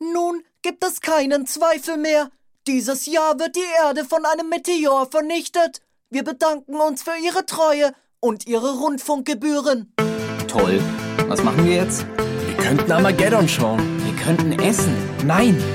Nun gibt es keinen Zweifel mehr. Dieses Jahr wird die Erde von einem Meteor vernichtet. Wir bedanken uns für Ihre Treue und Ihre Rundfunkgebühren. Toll. Was machen wir jetzt? Wir könnten Armageddon schauen. Wir könnten essen. Nein,